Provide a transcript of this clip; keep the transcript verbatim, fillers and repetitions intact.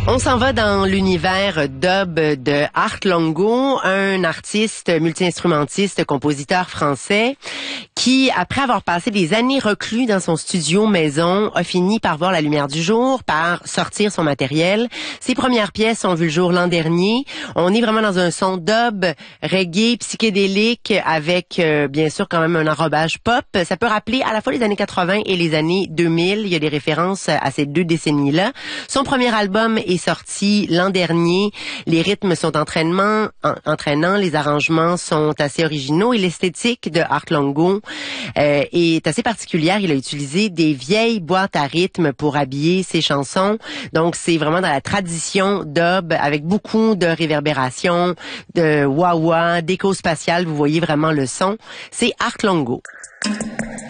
On s'en va dans l'univers dub de Art Longo, un artiste multi-instrumentiste, compositeur français qui, après avoir passé des années reclus dans son studio maison, a fini par voir la lumière du jour, par sortir son matériel. Ses premières pièces ont vu le jour l'an dernier. On est vraiment dans un son dub, reggae, psychédélique, avec euh, bien sûr quand même un enrobage pop. Ça peut rappeler à la fois les années quatre-vingts et les années deux mille. Il y a des références à ces deux décennies-là. Son premier album est sorti l'an dernier. Les rythmes sont entraînement, en, entraînants, les arrangements sont assez originaux et l'esthétique de Art Longo euh, est assez particulière. Il a utilisé des vieilles boîtes à rythme pour habiller ses chansons. Donc c'est vraiment dans la tradition dub avec beaucoup de réverbération, de wah-wah, d'écho spatial. Vous voyez vraiment le son. C'est Art Longo.